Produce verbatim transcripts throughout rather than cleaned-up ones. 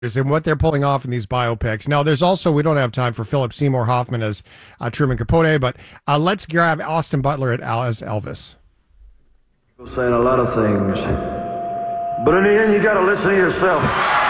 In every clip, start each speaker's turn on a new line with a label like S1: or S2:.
S1: And what they're pulling off in these biopics. Now, there's also, we don't have time for Philip Seymour Hoffman as uh, Truman Capote, but uh, let's grab Austin Butler at Al- as Elvis.
S2: People saying a lot of things, but in the end, you got to listen to yourself.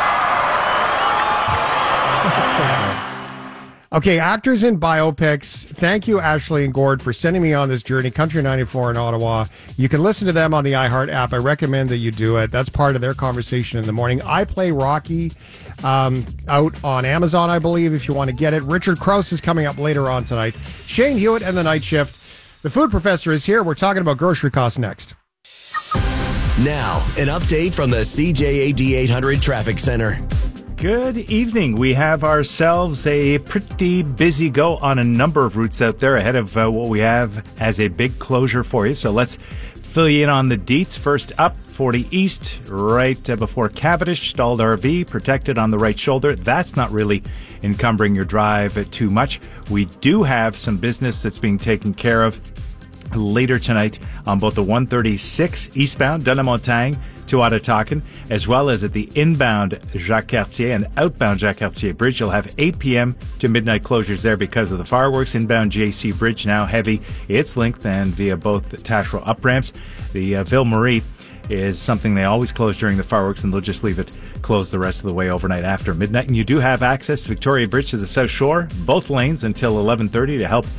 S1: Okay, actors in biopics. Thank you, Ashley and Gord, for sending me on this journey. Country ninety-four in Ottawa. You can listen to them on the iHeart app. I recommend that you do it. That's part of their conversation in the morning. I Play Rocky um, out on Amazon, I believe, if you want to get it. Richard Krause is coming up later on tonight. Shane Hewitt and the Night Shift. The Food Professor is here. We're talking about grocery costs next.
S3: Now, an update from the C J A D eight hundred Traffic Center.
S4: Good evening. We have ourselves a pretty busy go on a number of routes out there ahead of uh, what we have as a big closure for you. So let's fill you in on the deets. First up, forty East, right uh, before Cavendish, stalled R V, protected on the right shoulder. That's not really encumbering your drive too much. We do have some business that's being taken care of later tonight on both the one thirty-six eastbound Donna-Montagne to Ottawakan, as well as at the inbound Jacques Cartier and outbound Jacques Cartier Bridge. You'll have eight p.m. to midnight closures there because of the fireworks. Inbound J C Bridge now heavy its length and via both Taschereau up ramps. The uh, Ville Marie is something they always close during the fireworks, and they'll just leave it closed the rest of the way overnight after midnight. And you do have access to Victoria Bridge to the South Shore, both lanes until eleven thirty to help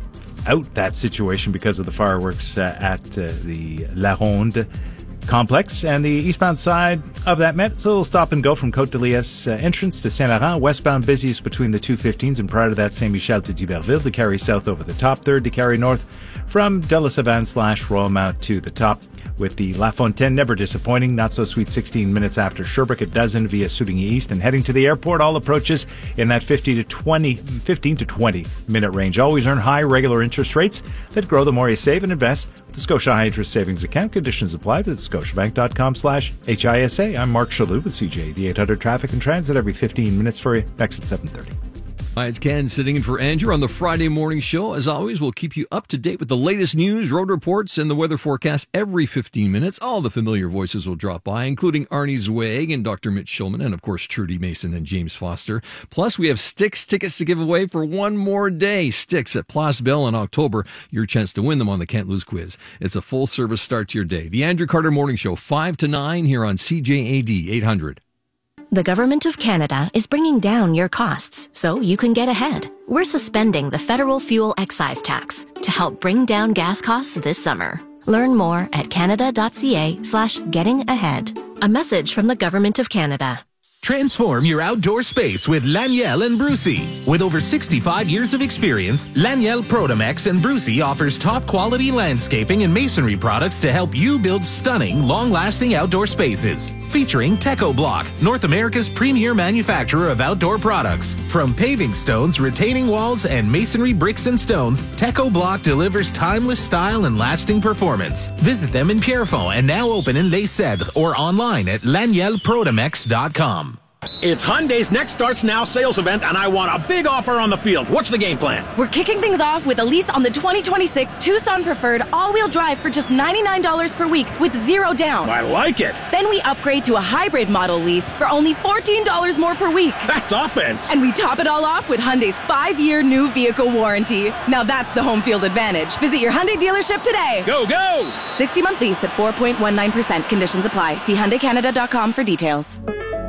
S4: out that situation because of the fireworks uh, at uh, the La Ronde complex. And the eastbound side of that Met, it's a little stop and go from Côte de Liesse uh, entrance to Saint Laurent. Westbound busiest between the two fifteens, and prior to that, Saint Michel to D'Iberville to carry south over the top. Third to carry north from De La Savane slash Royalmount to the top, with the La Fontaine never disappointing. Not so sweet sixteen minutes after Sherbrooke, a dozen via Soudigny East, and heading to the airport. All approaches in that fifty to twenty, fifteen to twenty minute range. Always earn high regular interest rates that grow the more you save and invest with the Scotia High Interest Savings Account. Conditions apply. Visit scotiabank.com slash HISA. I'm Mark Chalou with C J A D eight hundred Traffic and Transit every fifteen minutes for you. Next at seven thirty.
S5: Hi, it's Ken sitting in for Andrew on the Friday morning show. As always, we'll keep you up to date with the latest news, road reports, and the weather forecast every fifteen minutes. All the familiar voices will drop by, including Arnie Zweig and Doctor Mitch Schulman, and of course, Trudy Mason and James Foster. Plus, we have Styx tickets to give away for one more day. Styx at Place Belle in October. Your chance to win them on the Can't Lose quiz. It's a full-service start to your day. The Andrew Carter Morning Show, five to nine here on C J A D eight hundred.
S6: The Government of Canada is bringing down your costs so you can get ahead. We're suspending the federal fuel excise tax to help bring down gas costs this summer. Learn more at canada.ca slash getting ahead. A message from the Government of Canada.
S7: Transform your outdoor space with Laniel and Brucey. With over sixty-five years of experience, Laniel Protomex and Brucey offers top-quality landscaping and masonry products to help you build stunning, long-lasting outdoor spaces. Featuring Teco Block, North America's premier manufacturer of outdoor products. From paving stones, retaining walls, and masonry bricks and stones, Teco Block delivers timeless style and lasting performance. Visit them in Pierrefonds and now open in Les Cèdres or online at laniel protomex dot com.
S8: It's Hyundai's Next Starts Now sales event, and I want a big offer on the field. What's the game plan?
S9: We're kicking things off with a lease on the twenty twenty-six Tucson Preferred all-wheel drive for just ninety-nine dollars per week with zero down.
S8: I like it.
S9: Then we upgrade to a hybrid model lease for only fourteen dollars more per week.
S8: That's offense.
S9: And we top it all off with Hyundai's five-year new vehicle warranty. Now that's the home field advantage. Visit your Hyundai dealership today.
S8: Go, go!
S9: sixty-month lease at four point one nine percent. Conditions apply. See Hyundai Canada dot com for details.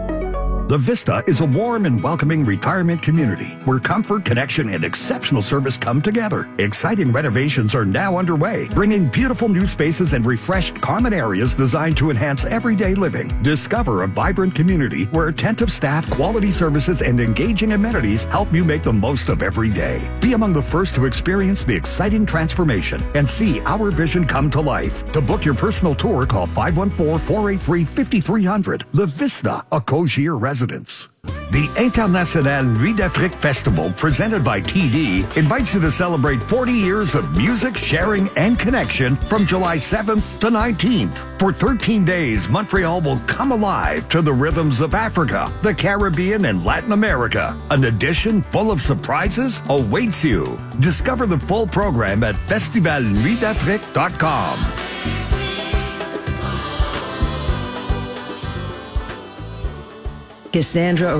S10: The Vista is a warm and welcoming retirement community where comfort, connection, and exceptional service come together. Exciting renovations are now underway, bringing beautiful new spaces and refreshed common areas designed to enhance everyday living. Discover a vibrant community where attentive staff, quality services, and engaging amenities help you make the most of every day. Be among the first to experience the exciting transformation and see our vision come to life. To book your personal tour, call five one four, four eight three, five three zero zero. The Vista, a Cogier residence. The International Nuit d'Afrique Festival, presented by T D, invites you to celebrate forty years of music, sharing, and connection from July seventh to nineteenth. For thirteen days, Montreal will come alive to the rhythms of Africa, the Caribbean, and Latin America. An edition full of surprises awaits you. Discover the full program at festival nuit d'afrique dot com.
S11: Cassandra